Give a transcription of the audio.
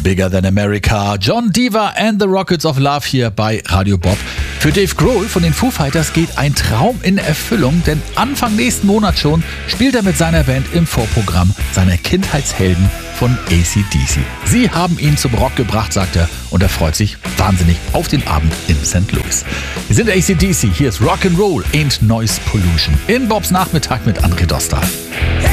Bigger Than America, John Diva and the Rockets of Love hier bei Radio Bob. Für Dave Grohl von den Foo Fighters geht ein Traum in Erfüllung, denn Anfang nächsten Monat schon spielt er mit seiner Band im Vorprogramm seiner Kindheitshelden von AC/DC. Sie haben ihn zum Rock gebracht, sagt er, und er freut sich wahnsinnig auf den Abend in St. Louis. Wir sind AC/DC, hier ist Rock'n'Roll Ain't Noise Pollution in Bobs Nachmittag mit Anke Dostal.